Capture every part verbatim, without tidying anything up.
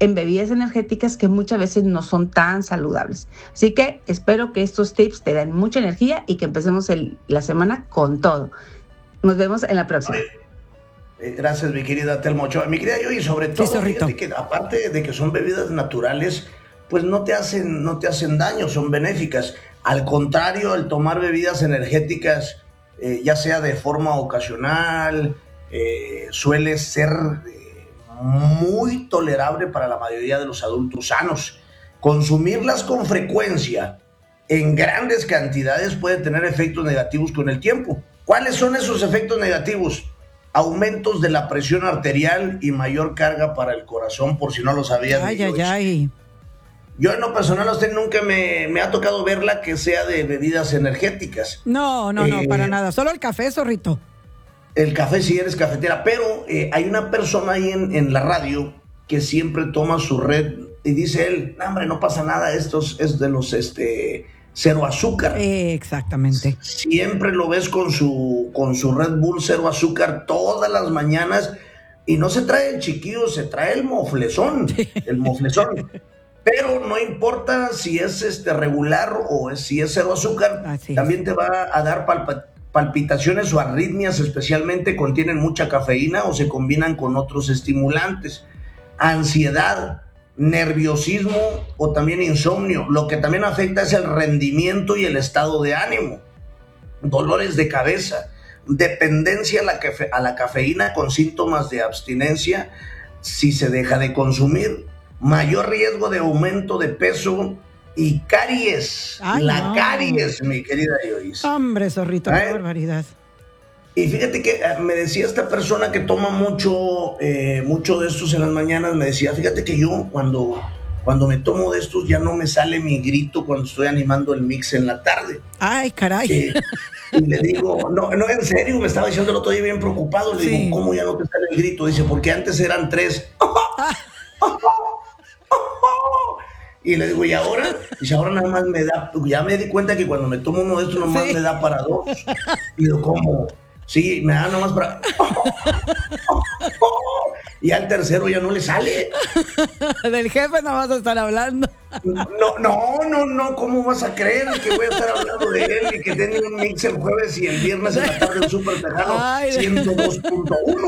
en bebidas energéticas que muchas veces no son tan saludables. Así que espero que estos tips te den mucha energía y que empecemos el, la semana con todo. Nos vemos en la próxima. Gracias, mi querida Telma Ochoa. Mi querida Yoyi, sobre todo, sí, fíjate que aparte de que son bebidas naturales, pues no te hacen, no te hacen daño, son benéficas. Al contrario, el tomar bebidas energéticas, eh, ya sea de forma ocasional, eh, suele ser eh, muy tolerable para la mayoría de los adultos sanos. Consumirlas con frecuencia, en grandes cantidades, puede tener efectos negativos con el tiempo. ¿Cuáles son esos efectos negativos? Aumentos de la presión arterial y mayor carga para el corazón, por si no lo sabías. Ay, ay, ay. Yo en lo personal a usted nunca me, me ha tocado verla que sea de bebidas energéticas. No, no, eh, no, para nada. Solo el café, zorrito. El café si eres cafetera, pero eh, hay una persona ahí en, en la radio que siempre toma su Red y dice él, no, hombre, no pasa nada, esto es, es de los este cero azúcar. Eh, exactamente. Siempre lo ves con su, con su Red Bull cero azúcar todas las mañanas y no se trae el chiquillo, se trae el moflezón, el moflezón. Pero no importa si es este regular o es, si es cero azúcar, Así también es. Te va a dar palpa, palpitaciones o arritmias, especialmente contienen mucha cafeína o se combinan con otros estimulantes. Ansiedad, nerviosismo o también insomnio. Lo que también afecta es el rendimiento y el estado de ánimo. Dolores de cabeza, dependencia a la, cafe, a la cafeína con síntomas de abstinencia si se deja de consumir. Mayor riesgo de aumento de peso y caries. Ay, la no. caries, mi querida Yoyis. Hombre, zorrito, qué barbaridad. Y fíjate que me decía esta persona que toma mucho, eh, mucho de estos en las mañanas, me decía, fíjate que yo cuando, cuando me tomo de estos ya no me sale mi grito cuando estoy animando el mix en la tarde. Ay, caray. Eh, y le digo, no, no, en serio, me estaba diciendo el otro día bien preocupado. Le sí. digo, ¿cómo ya no te sale el grito? Dice, porque antes eran tres. Y le digo, ¿y ahora? Dice, ahora nada más me da, ya me di cuenta que cuando me tomo uno de estos nomás sí. me da para dos. Y digo, ¿cómo? Sí, me da nomás para... Y al tercero ya no le sale. Del jefe no vas a estar hablando. No, no, no, no, ¿cómo vas a creer que voy a estar hablando de él y que tenga un mix el jueves y el viernes en la tarde un Super Tejano ciento dos punto uno?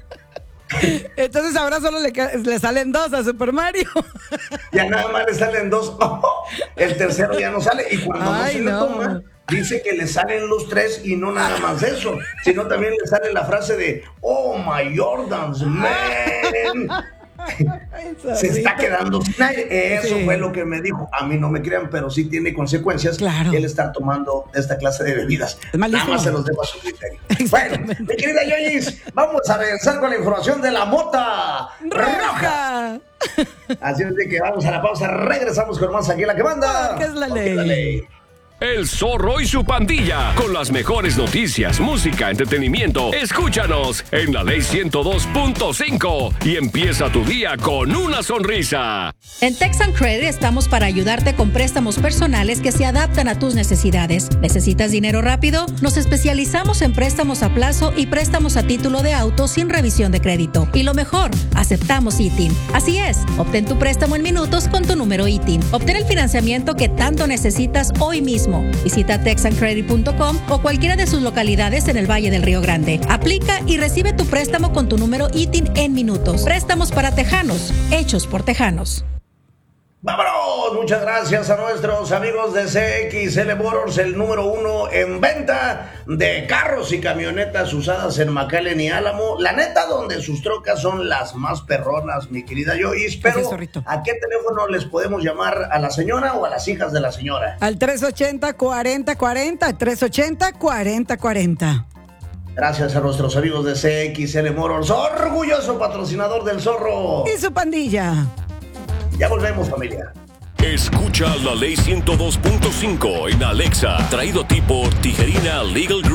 Entonces ahora solo le, le salen dos a Super Mario. Ya nada más le salen dos. El tercero ya no sale. Y cuando Ay, no se no. le toma, dice que le salen los tres y no nada más eso, sino también le sale la frase de oh my Jordans, man. Se está quedando sin aire. Eso sí. fue lo que me dijo. A mí no me crean, pero sí tiene consecuencias claro. el estar tomando esta clase de bebidas. Nada más se los dejo a su criterio. Bueno, mi querida Yoyis, vamos a regresar con la información de la mota roja. roja. Así es de que vamos a la pausa. Regresamos con más aquí en La Que Manda. ¿Qué es la ley? La ley. El Zorro y su pandilla, con las mejores noticias, música, entretenimiento. Escúchanos en La Ley ciento dos punto cinco y empieza tu día con una sonrisa. En Texan Credit estamos para ayudarte con préstamos personales que se adaptan a tus necesidades. ¿Necesitas dinero rápido? Nos especializamos en préstamos a plazo y préstamos a título de auto sin revisión de crédito. Y lo mejor, aceptamos I T I N. Así es, obtén tu préstamo en minutos con tu número I T I N. Obtén el financiamiento que tanto necesitas hoy mismo. Visita texan credit punto com o cualquiera de sus localidades en el Valle del Río Grande. Aplica y recibe tu préstamo con tu número I T I N en minutos. Préstamos para tejanos, hechos por tejanos. ¡Vámonos! Muchas gracias a nuestros amigos de C X L Motors, el número uno en venta de carros y camionetas usadas en McAllen y Álamo. La neta, donde sus trocas son las más perronas, mi querida Yoyis. Pero, ¿a qué teléfono les podemos llamar? ¿A la señora o a las hijas de la señora? Al tres ochenta, cuarenta cuarenta, tres ochenta, cuarenta cuarenta. Gracias a nuestros amigos de C X L Motors, orgulloso patrocinador del Zorro y su pandilla. Ya volvemos, familia. Escucha La Ley ciento dos punto cinco en Alexa, traído a ti por Tijerina Legal Group.